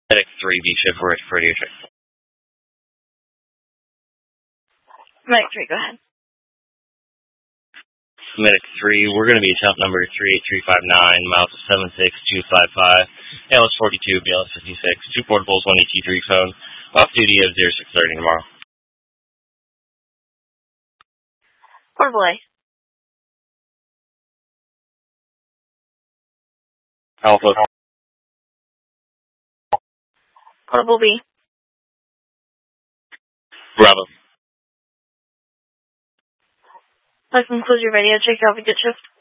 FedEx 3, B shift for radio check. Medic 3, go ahead. Medic 3, we're going to be attempt number 38359, miles 76255, ALS 42, BLS 56, 2 portables, 1 ET3 phone, off duty of 0630 tomorrow. Portable A. Alpha. Portable B. Bravo. That concludes your radio check. Have a good shift.